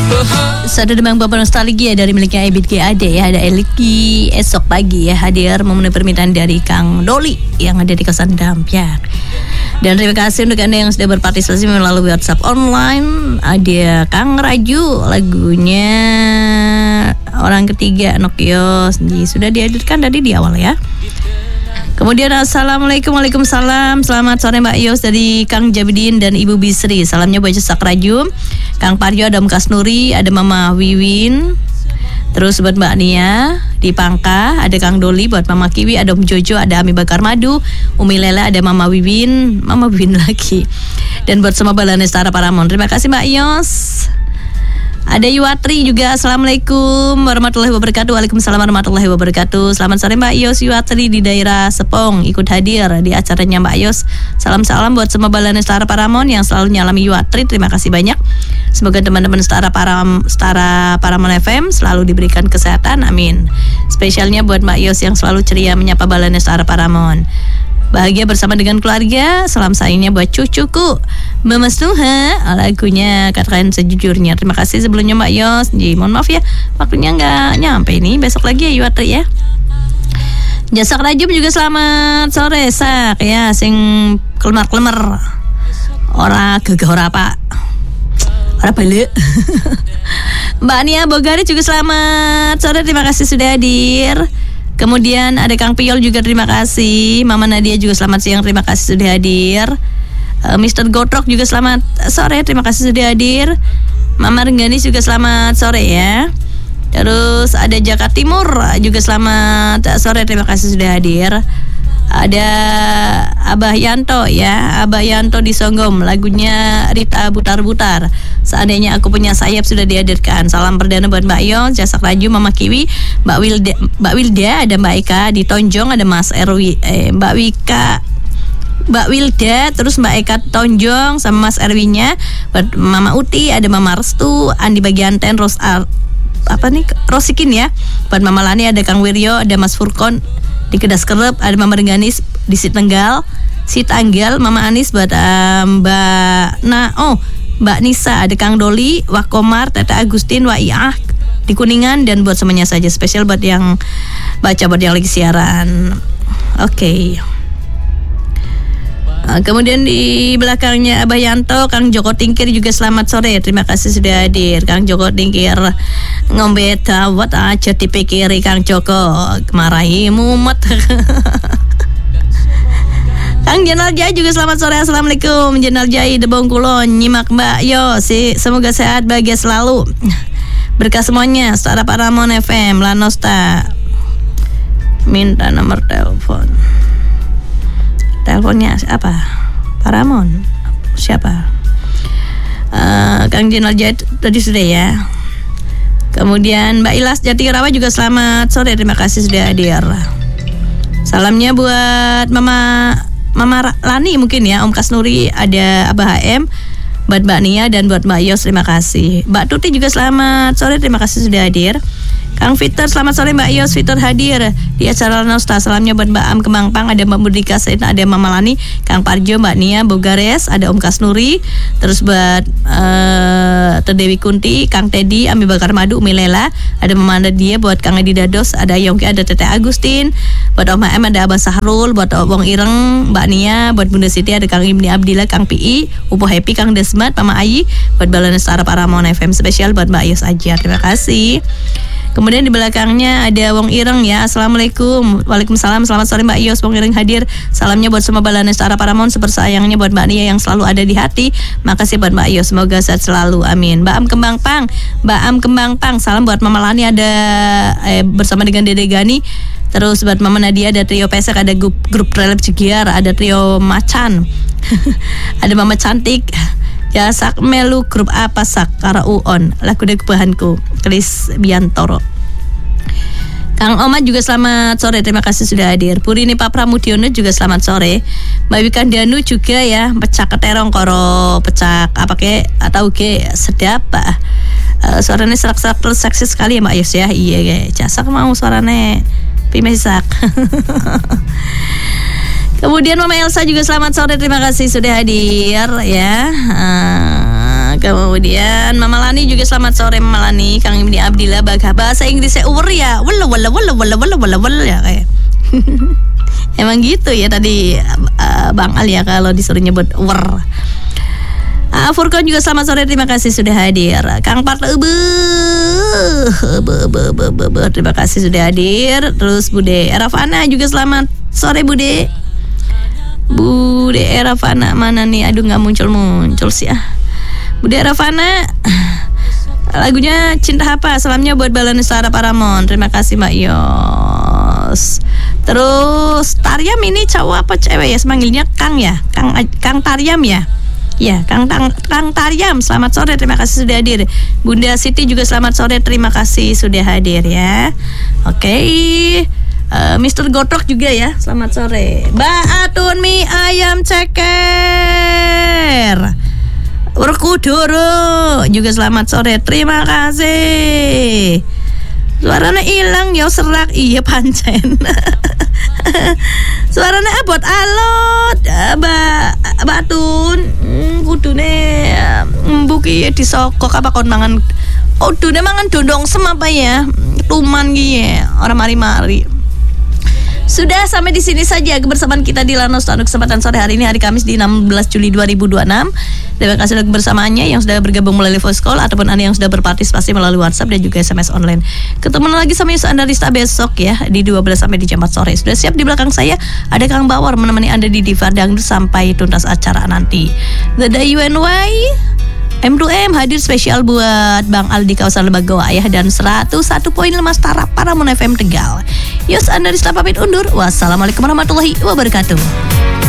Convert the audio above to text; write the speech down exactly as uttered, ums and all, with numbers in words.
Sada demang bapak nostalgia dari miliknya Ebit G A D ya. Ada Eliki esok pagi ya hadir memenuhi permintaan dari Kang Doli yang ada di kosan Dampyak. Dan terima kasih untuk Anda yang sudah berpartisipasi melalui WhatsApp online. Ada Kang Raju, lagunya Orang Ketiga Nokia sudah dihadirkan tadi di awal ya. Kemudian assalamualaikum, waalaikumsalam. Selamat sore Mbak Yos dari Kang Jabidin dan Ibu Bisri. Salamnya buat Cesak Raju, Kang Parjo, ada Om Kasnuri, ada Mama Wiwin. Terus buat Mbak Nia di Pangka, ada Kang Doli, buat Mama Kiwi, ada Om Jojo, ada Ami Bakar Madu, Umi Lela, ada Mama Wiwin, Mama Wiwin lagi. Dan buat semua Balane Setara Paramon. Terima kasih Mbak Yos. Ada Yuwatri juga. Assalamualaikum warahmatullahi wabarakatuh. Waalaikumsalam warahmatullahi wabarakatuh. Selamat sore Mbak Yos. Yuwatri di daerah Sepong ikut hadir di acaranya Mbak Yos. Salam-salam buat semua Balane Setara Paramon yang selalu nyalami Yuwatri. Terima kasih banyak. Semoga teman-teman Setara Param Setara Paramon F M selalu diberikan kesehatan. Amin. Spesialnya buat Mbak Yos yang selalu ceria menyapa Balane Setara Paramon. Bahagia bersama dengan keluarga. Salam sayangnya buat cucuku Mama Suha, lagunya katakan sejujurnya. Terima kasih sebelumnya Mbak Yos. Jadi mohon maaf ya, waktunya nggak nyampe ini. Besok lagi ya Yuwatri ya. Jasak Rajum juga selamat sore sak ya, sing kelemar-kelemar. Ora gegah ora apa. Ora balik. Mbak Nia Bogari juga selamat sore, terima kasih sudah hadir. Kemudian ada Kang Piol juga terima kasih. Mama Nadia juga selamat siang, terima kasih sudah hadir. uh, mister Gotrok juga selamat sore, terima kasih sudah hadir. Mama Renggani juga selamat sore ya. Terus ada Jakarta Timur juga selamat sore, terima kasih sudah hadir. Ada Abah Yanto ya, Abah Yanto di Songgom, lagunya Rita Butar-Butar. Seandainya aku punya sayap sudah dihadirkan. Salam perdana buat Mbak Yon, Jasak Raju, Mama Kiwi, Mbak Wilda, Mbak Wilda, ada Mbak Eka di Tonjong, ada Mas Erwi, eh, Mbak Wika, Mbak Wilda, terus Mbak Eka Tonjong sama Mas Erwinya, buat Mama Uti, ada Mama Restu, Andi Bagianten, Ros Ar, apa nih Rosikin ya. Buat Mama Lani ada Kang Wiryo, ada Mas Furkon di Kedas Kerep, ada Mama Rengganis di Sitenggal, Sitanggal, Mama Anis buat uh, Mbak Na, oh Mbak Nisa, ada Kang Doli, Wah Komar, Tete Agustin, Wah Iah di Kuningan, dan buat semuanya saja, spesial buat yang baca, buat yang lagi siaran. Oke. Okay. Uh, kemudian di belakangnya Abah Yanto, Kang Joko Tingkir juga selamat sore. Terima kasih sudah hadir. Kang Joko Tingkir ngombe dawet aja dipikiri Kang Joko, marahi mumet. Kang Jenal Jai juga selamat sore. Assalamualaikum Jenal Jai de Bengkulon, nyimak Mbak Yo si semoga sehat bahagia selalu. Berkah semuanya. Setara Paramon F M Lanosta. Minta nomor telepon. Teleponnya apa? Paramon. Siapa? Uh, Kang Jenal Jai tadi sudah ya. Kemudian Mbak Ilas Jatirawat juga selamat sore, terima kasih sudah hadir. Salamnya buat Mama Mama Lani mungkin ya, Om Kasnuri, ada Abah H M, buat Mbak Nia dan buat Mbak Yos, terima kasih. Mbak Tuti juga selamat sore, terima kasih sudah hadir. Kang Fitur selamat sore Mbak Yos, Fitur hadir di acara Nosta. Salamnya buat Mbak Am Kemangpang, ada Mbak Mudika Sain, ada Mama Lani, Kang Parjo, Mbak Nia Bogares, ada Om Kasnuri. Terus buat uh, Terdewi Kunti, Kang Teddy, Ami Bakar Madu, Umi Lela, ada Mama Nadia, buat Kang Edi Dados, ada Yongki, ada Tete Agustin, buat Om H M ada Abah Sahrul, buat Wong Ireng, Mbak Nia, buat Bunda Siti, ada Kang Ibni Abdillah, Kang P I, Upo Happy, Kang Desmat, Mama Ayi, buat Balane Setara Paramon F M, spesial buat Mbak Yos aja, terima kasih. Kemudian di belakangnya ada Wong Ireng ya. Assalamualaikum. Waalaikumsalam. Selamat sore Mbak Yos. Wong Ireng hadir. Salamnya buat semua Balane Setara Paramon, sepersayangnya buat Mbak Nia yang selalu ada di hati. Makasih buat Mbak Yos. Semoga sehat selalu. Amin. Mbak Am Kembang Pang. Mbak Am Kembang Pang. Salam buat Mama Lani ada eh, bersama dengan Dede Gani. Terus buat Mama Nadia ada trio pesek, ada grup grup Relep Cegiar, ada trio Macan. Ada Mama Cantik. Ya sak melu grup apa sak kara uon lagu dek bahanku Kris Biantoro. Kang Omat juga selamat sore, terima kasih sudah hadir. Purini Pak Pramudiono juga selamat sore. Mbak Wikandanu juga ya, pecak keterong koro pecak apa ke atau ke sedap Pak. Uh, suaranya serak-serak terus seksi sekali ya Mbak Yos ya. Iya kayak jasak mau suaranya pimesak. Kemudian Mama Elsa juga selamat sore, terima kasih sudah hadir ya. Uh, Kemudian Mama Lani juga selamat sore Mama Lani. Kang Ibni Abdillah bagah bahasa Inggrisnya over ya. Wala wala wala wala wala wala wala ya kayak. Emang gitu ya tadi uh, Bang Al ya kalau disuruh nyebut over. Uh, Furkon juga selamat sore, terima kasih sudah hadir. Kang Parto ebe, ebe, ebe, ebe, ebe, terima kasih sudah hadir. Terus Bude Erafana juga selamat sore Bude. Bude Erafana mana nih? Aduh nggak muncul-muncul sih ah. Bude Erafana, lagunya Cinta Apa? Salamnya buat Balanestara Paramon. Terima kasih Mbak Yos. Terus Taryam ini cowok apa cewek ya? Semanggilnya Kang ya? Kang Kang Taryam ya? Ya, Kang, Kang, Kang Taryam, selamat sore, terima kasih sudah hadir. Bunda Siti juga selamat sore, terima kasih sudah hadir ya. Oke, okay. uh, mister Gotrok juga ya, selamat sore. Mbak Atun mie ayam ceker Werkudoro juga selamat sore, terima kasih. Suaranya hilang ya serak, iya pancen. Suaranya abot alot, Mbak Batun, hmm, kudune mbuki disokok apa kon mangan. Oh, dune mangan dondong sem apa ya? Tuman ki orang mari-mari. Sudah sampai di sini saja kebersamaan kita di Lanos untuk kesempatan sore hari ini, hari Kamis di enam belas Juli dua ribu dua puluh enam. Terima kasih untuk kebersamaannya yang sudah bergabung melalui voice call ataupun Anda yang sudah berpartisipasi melalui WhatsApp dan juga S M S online. Ketemu lagi sama Yus Andarista besok ya di dua belas sampai di jam empat sore. Sudah siap di belakang saya ada Kang Bawor menemani Anda di Diva Dangdut sampai tuntas acara nanti. The Day U N Y M dua M hadir spesial buat Bang Al di kawasan Lebagoa ya, dan seratus satu koma lima Stara Paramon F M Tegal. Yus Andarista pamit undur. Wassalamualaikum warahmatullahi wabarakatuh.